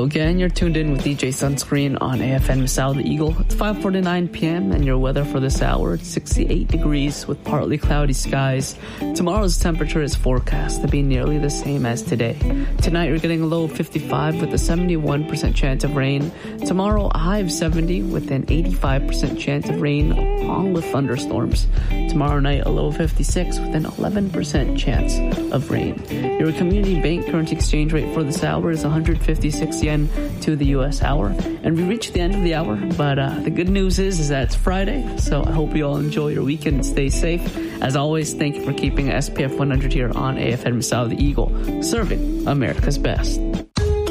Hello again, you're tuned in with DJ Sunscreen on AFN Masao the Eagle. It's 5:49 p.m. and your weather for this hour, it's 68 degrees with partly cloudy skies. Tomorrow's temperature is forecast to be nearly the same as today. Tonight we're getting a low of 55 with a 71% chance of rain. Tomorrow a high of 70 with an 85% chance of rain along with thunderstorms. Tomorrow night a low of 56 with an 11% chance of rain. Your community bank currency exchange rate for this hour is 156 yen to the US hour. And we reached the end of the hour, but the good news is that it's Friday, so I hope you all enjoy your weekend and stay safe. As always, thank you for keeping SPF 100 here on AFN Masao the Eagle, serving America's best.